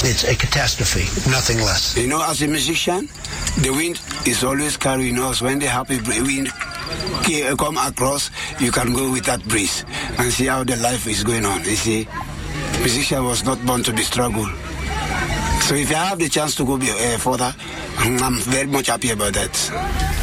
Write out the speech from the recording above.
It's a catastrophe, nothing less. You know, as a musician, the wind is always carrying us. When the happy wind come across, you can go with that breeze and see how the life is going on. You see, musician was not born to be struggle. So if I have the chance to go further, I'm very much happy about that.